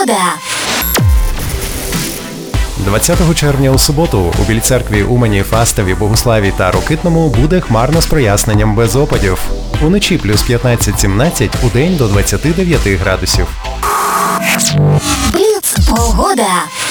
Погода. 20 червня у суботу у Білій Церкві, Умані, Фастові, Богуславі та Рокитному буде хмарно з проясненням без опадів. Уночі плюс 15-17, удень до 29 градусів. Бліц. Погода.